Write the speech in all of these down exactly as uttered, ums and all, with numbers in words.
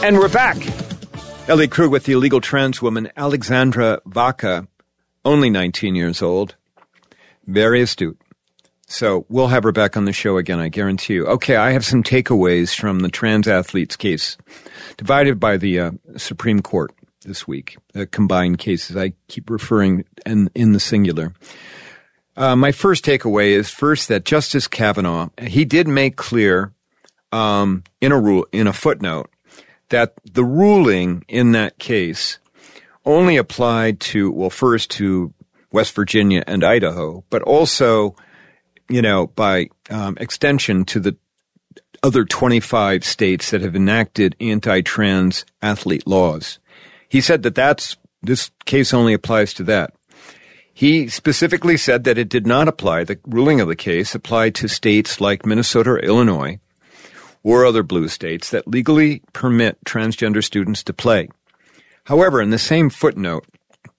And we're back. Ellie Krug with the illegal trans woman, Alexandra Vaca, only nineteen years old. Very astute. So we'll have her back on the show again, I guarantee you. Okay, I have some takeaways from the trans athletes case, divided by the uh, Supreme Court this week, the combined cases. I keep referring in, in the singular. Uh, my first takeaway is first that Justice Kavanaugh, he did make clear um, in a rule, in a footnote, that the ruling in that case only applied to, well, first to West Virginia and Idaho, but also, you know, by um, extension to the other twenty-five states that have enacted anti-trans athlete laws. He said that that's, this case only applies to that. He specifically said that it did not apply, the ruling of the case applied to states like Minnesota or Illinois or other blue states that legally permit transgender students to play. However, in the same footnote,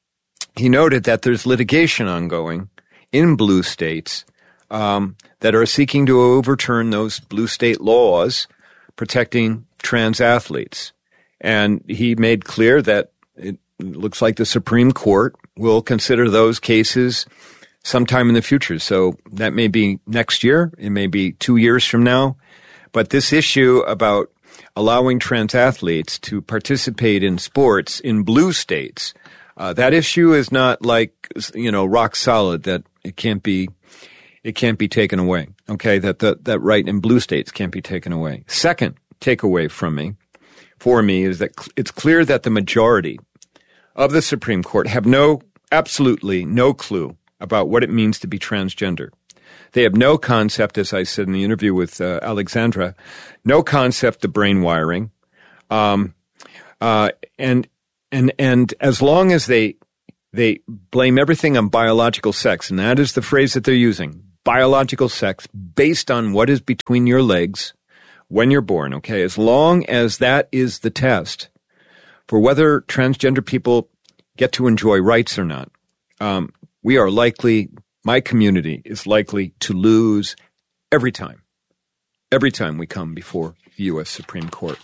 he noted that there's litigation ongoing in blue states um, that are seeking to overturn those blue state laws protecting trans athletes. And he made clear that it looks like the Supreme Court will consider those cases sometime in the future. So that may be next year. It may be two years from now. But this issue about allowing trans athletes to participate in sports in blue states, uh, that issue is not like, you know, rock solid that it can't be, it can't be taken away. Okay. That, that, that right in blue states can't be taken away. Second takeaway from me, for me, is that cl- it's clear that the majority of the Supreme Court have no, absolutely no clue about what it means to be transgender. They have no concept, as I said in the interview with uh, Alexandra, no concept of brain wiring. Um, uh, and, and, and as long as they, they blame everything on biological sex, and that is the phrase that they're using, biological sex based on what is between your legs when you're born, okay? As long as that is the test for whether transgender people get to enjoy rights or not, um, we are likely, my community is likely to lose every time, every time we come before the U S Supreme Court.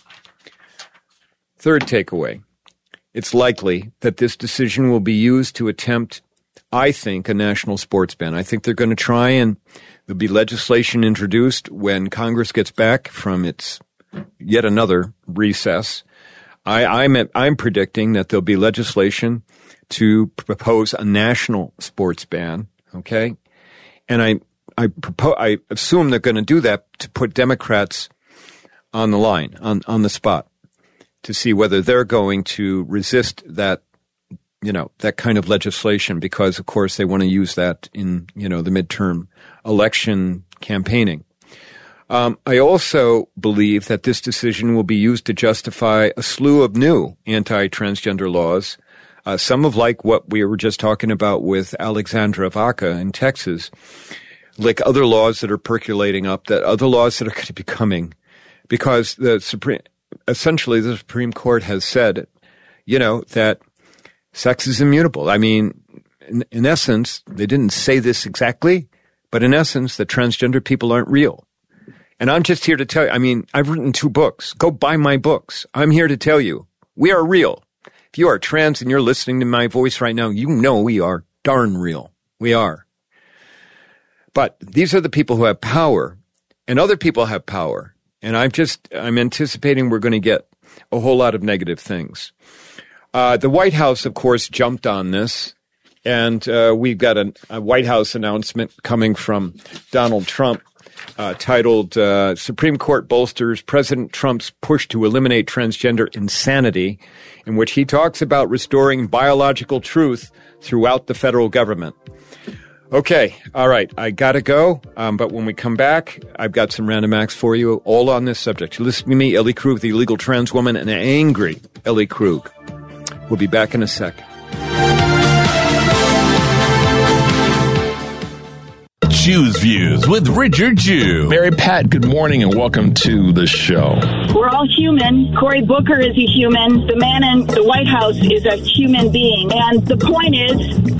Third takeaway, it's likely that this decision will be used to attempt, I think, a national sports ban. I think they're going to try, and there'll be legislation introduced when Congress gets back from its yet another recess. I, I'm, at, I'm predicting that there'll be legislation to propose a national sports ban. Okay, and I I propose I assume they're going to do that to put Democrats on the line, on on the spot, to see whether they're going to resist that, you know, that kind of legislation, because of course they want to use that in, you know, the midterm election campaigning. Um, I also believe that this decision will be used to justify a slew of new anti-transgender laws. Uh, some of like what we were just talking about with Alexandra Vaca in Texas, like other laws that are percolating up, that other laws that are going to be coming, because the Supreme, essentially the Supreme Court has said, you know, that sex is immutable. I mean, in, in essence, they didn't say this exactly, but in essence, that transgender people aren't real. And I'm just here to tell you, I mean, I've written two books. Go buy my books. I'm here to tell you, we are real. If you are trans and you're listening to my voice right now, you know we are darn real. We are. But these are the people who have power, and other people have power. And I'm just, I'm anticipating we're going to get a whole lot of negative things. Uh, the White House, of course, jumped on this, and uh, we've got a, a White House announcement coming from Donald Trump uh, titled, uh, Supreme Court bolsters President Trump's push to eliminate transgender insanity, in which he talks about restoring biological truth throughout the federal government. Okay, all right, I gotta go, um, but when we come back, I've got some random acts for you, all on this subject. You listen to me, Ellie Krug, the illegal trans woman, and an angry Ellie Krug. We'll be back in a sec. Jew's Views with Richard Jew. Mary Pat, good morning and welcome to the show. We're all human. Cory Booker is a human. The man in the White House is a human being. And the point is, stop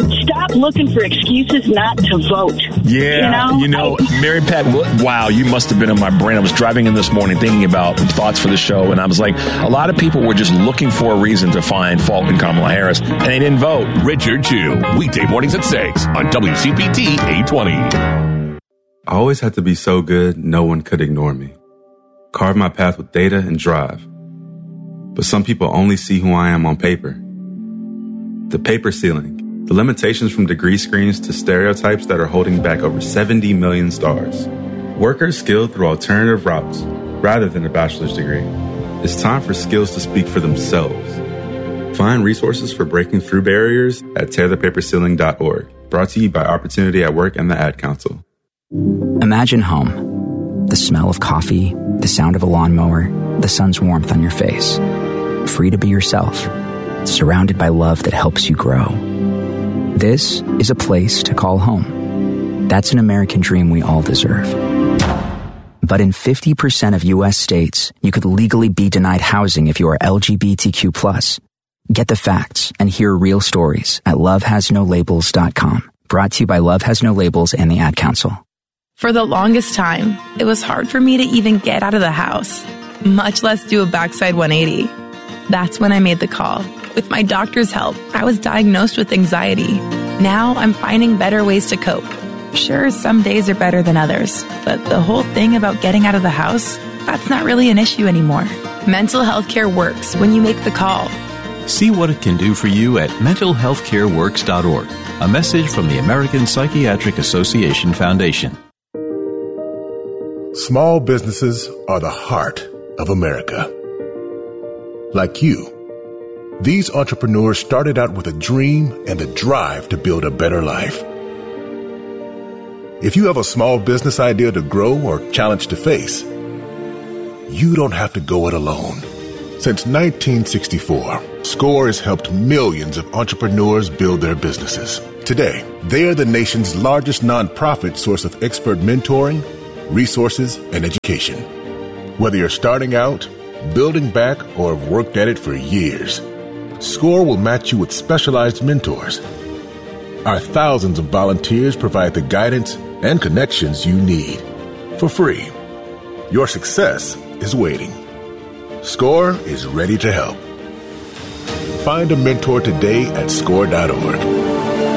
stop looking for excuses not to vote. Yeah, you know, you know I, Mary Pat, wow, you must have been in my brain. I was driving in this morning thinking about thoughts for the show, and I was like, a lot of people were just looking for a reason to find fault in Kamala Harris, and they didn't vote. Richard Chew, weekday mornings at six on W C P T eight twenty. I always had to be so good, no one could ignore me. Carve my path with data and drive. But some people only see who I am on paper. The paper ceiling, the limitations from degree screens to stereotypes that are holding back over seventy million stars. Workers skilled through alternative routes rather than a bachelor's degree. It's time for skills to speak for themselves. Find resources for breaking through barriers at tear the paper ceiling dot org. Brought to you by Opportunity at Work and the Ad Council. Imagine home. The smell of coffee, the sound of a lawnmower, the sun's warmth on your face. Free to be yourself. Surrounded by love that helps you grow. This is a place to call home. That's an American dream we all deserve. But in fifty percent of U S states, you could legally be denied housing if you are L G B T Q plus. Get the facts and hear real stories at love has no labels dot com. Brought to you by Love Has No Labels and the Ad Council. For the longest time, it was hard for me to even get out of the house, much less do a backside one eighty. That's when I made the call. With my doctor's help, I was diagnosed with anxiety. Now I'm finding better ways to cope. Sure, some days are better than others, but the whole thing about getting out of the house, that's not really an issue anymore. Mental health care works when you make the call. See what it can do for you at mental health care works dot org. A message from the American Psychiatric Association Foundation. Small businesses are the heart of America. Like you, these entrepreneurs started out with a dream and the drive to build a better life. If you have a small business idea to grow or challenge to face, you don't have to go it alone. Since nineteen sixty-four, SCORE has helped millions of entrepreneurs build their businesses. Today, they are the nation's largest nonprofit source of expert mentoring, resources, and education. Whether you're starting out, building back, or have worked at it for years, SCORE will match you with specialized mentors. Our thousands of volunteers provide the guidance and connections you need for free. Your success is waiting. SCORE is ready to help. Find a mentor today at score dot org.